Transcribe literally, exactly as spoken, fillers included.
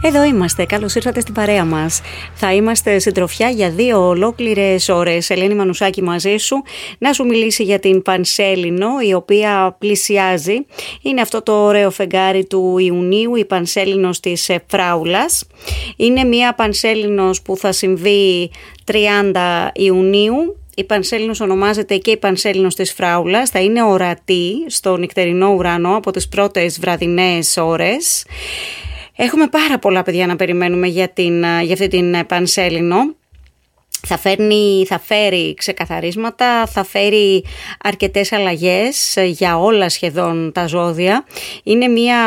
Εδώ είμαστε, καλώς ήρθατε στην παρέα μας. Θα είμαστε συντροφιά για δύο ολόκληρες ώρες. Ελένη Μανουσάκη μαζί σου, να σου μιλήσει για την Πανσέλινο, η οποία πλησιάζει. Είναι αυτό το ωραίο φεγγάρι του Ιουνίου, η Πανσέλινος της Φράουλας. Είναι μια Πανσέλινος που θα συμβεί τριάντα Ιουνίου. Η Πανσέλινος ονομάζεται και η Πανσέλινος της Φράουλας. Θα είναι ορατή στο νυχτερινό ουρανό από τις πρώτες βραδινές ώρες. Έχουμε πάρα πολλά, παιδιά, να περιμένουμε για, την, για αυτή την Πανσέλινο. Θα, φέρνει, θα φέρει ξεκαθαρίσματα, θα φέρει αρκετές αλλαγές για όλα σχεδόν τα ζώδια. Είναι μια